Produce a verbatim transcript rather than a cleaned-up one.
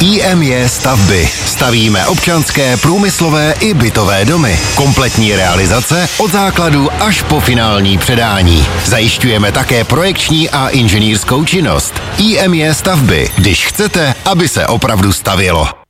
í em jé Stavby. Stavíme občanské, průmyslové i bytové domy. Kompletní realizace od základu až po finální předání. Zajišťujeme také projekční a inženýrskou činnost. í em jé Stavby, když chcete, aby se opravdu stavělo.